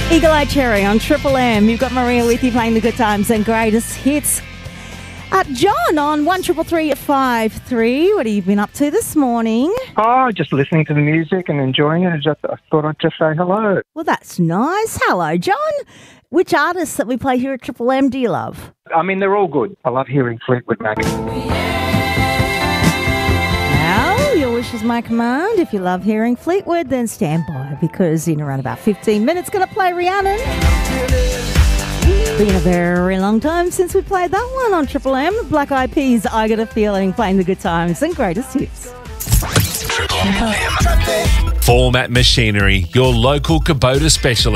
Eagle Eye Cherry on Triple M. You've got Maria with you playing the good times and greatest hits. John on 133353. What have you been up to this morning? Oh, just listening to the music and enjoying it. I thought I'd just say hello. Well, that's nice. Hello, John. Which artists that we play here at Triple M do you love? I mean, they're all good. I love hearing Fleetwood Mac. Well, your wish is my command. If you love hearing Fleetwood, then stand by, because in around about 15 minutes, going to play Rhiannon. Been a very long time since we played that one on Triple M. Black Eyed Peas, I Got a Feeling, playing the good times and greatest hits. Triple M. Format Machinery, your local Kubota specialist.